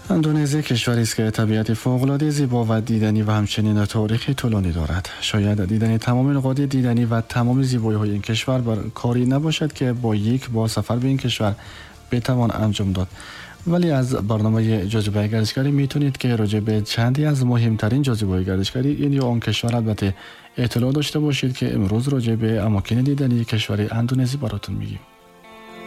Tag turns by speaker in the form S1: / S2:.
S1: اندونزی کشوری است که طبیعت فوق‌العاده زیبا و دیدنی و همچنین تاریخی طولانی دارد. شاید دیدن تمام نقاط دیدنی و تمام زیبایی‌های این کشور بر کاری نباشد که با سفر به این کشور بتوان انجام داد. ولی از برنامه جاذبه گردشگری میتونید که راجع به چندی از مهمترین جاذبه‌های گردشگری این یا آن کشور البته اطلاع داشته باشید که امروز راجع به اماکن دیدنی کشور اندونزی براتون میگیم.